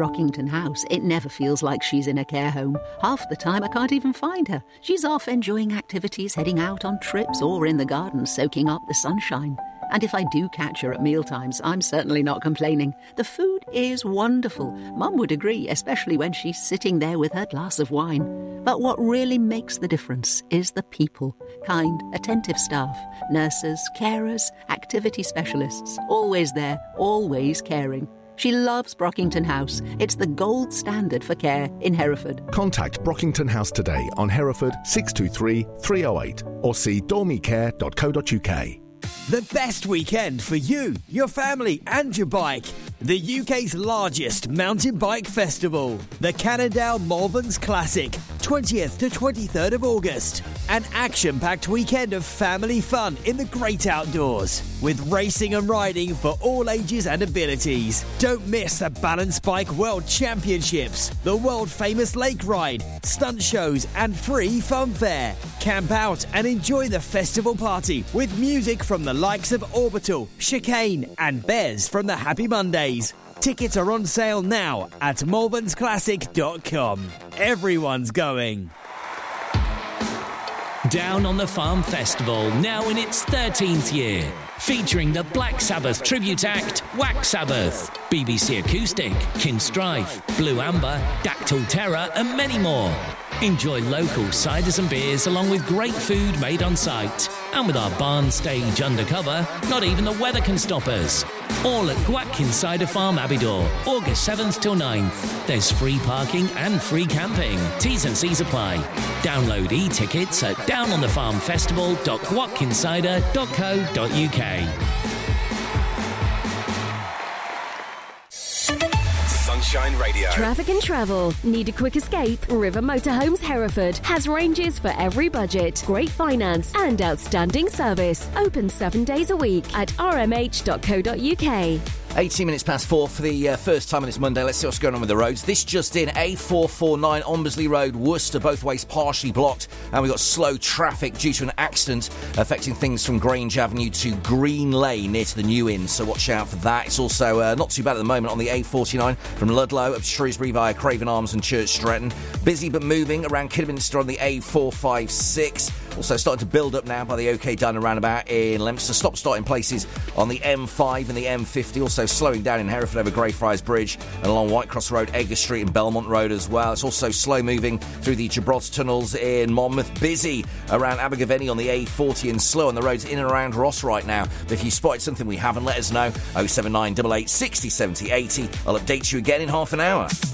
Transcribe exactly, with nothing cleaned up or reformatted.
Brockington House, it never feels like she's in a care home. Half the time I can't even find her. She's off enjoying activities, heading out on trips, or in the garden soaking up the sunshine. And if I do catch her at mealtimes, I'm certainly not complaining. The food is wonderful. Mum would agree, especially when she's sitting there with her glass of wine. But what really makes the difference is the people. Kind, attentive staff, nurses, carers, activity specialists. Always there, always caring. She loves Brockington House. It's the gold standard for care in Hereford. Contact Brockington House today on Hereford six two three, three oh eight or see dormicare dot co dot uk. The best weekend for you, your family and your bike. The U K's largest mountain bike festival. The Cannondale Malverns Classic, twentieth to twenty-third of August. An action-packed weekend of family fun in the great outdoors. With racing and riding for all ages and abilities. Don't miss the Balance Bike World Championships, the world-famous lake ride, stunt shows and free fun fair. Camp out and enjoy the festival party with music from the likes of Orbital, Chicane and Bez from the Happy Mondays. Tickets are on sale now at malverns classic dot com. Everyone's going. Down on the Farm Festival, now in its thirteenth year. Featuring the Black Sabbath tribute act, Wax Sabbath, B B C Acoustic, Kinstrife, Blue Amber, Dactyl Terror and many more. Enjoy local ciders and beers along with great food made on site. And with our barn stage undercover, not even the weather can stop us. All at Gwatkin Cider Farm, Abbeydoor, August seventh till ninth. There's free parking and free camping. T's and C's apply. Download e-tickets at down on the farm festival dot gwatkin cider dot co dot uk. Sunshine Radio. Traffic and travel. Need a quick escape? River Motorhomes Hereford has ranges for every budget, great finance and outstanding service. Open seven days a week at r m h dot co dot uk. eighteen minutes past four for the uh, first time on this Monday. Let's see what's going on with the roads. This just in, A four forty-nine, Ombersley Road, Worcester, both ways partially blocked. And we've got slow traffic due to an accident affecting things from Grange Avenue to Green Lane near to the New Inn. So watch out for that. It's also uh, not too bad at the moment on the A forty-nine from Ludlow up to Shrewsbury via Craven Arms and Church Stretton. Busy but moving around Kidderminster on the A four fifty-six. Also starting to build up now by the OK Downer roundabout in Leominster. Stop starting places on the M five and the M fifty. Also slowing down in Hereford over Greyfriars Bridge and along Whitecross Road, Edgar Street and Belmont Road as well. It's also slow moving through the Gibraltar tunnels in Monmouth. Busy around Abergavenny on the A forty and slow on the roads in and around Ross right now. But if you spotted something we haven't, let us know. oh seven nine eight eight, six oh, seventy, eighty. I'll update you again in half an hour.